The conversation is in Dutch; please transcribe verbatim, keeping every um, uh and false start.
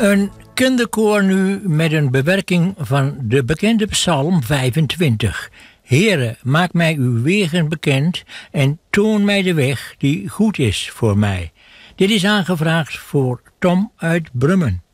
Een kinderkoor nu met een bewerking van de bekende psalm vijfentwintig. Heere, maak mij uw wegen bekend en toon mij de weg die goed is voor mij. Dit is aangevraagd voor Tom uit Brummen.